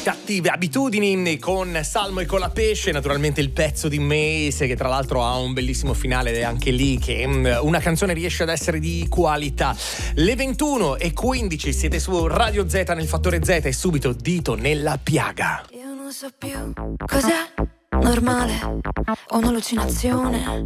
Cattive abitudini con Salmo e Colapesce, naturalmente il pezzo di Mace che tra l'altro ha un bellissimo finale ed è anche lì che una canzone riesce ad essere di qualità. Le 21:15 siete su Radio Z nel Fattore Z e subito dito nella piaga. Io non so più cos'è normale o un'allucinazione.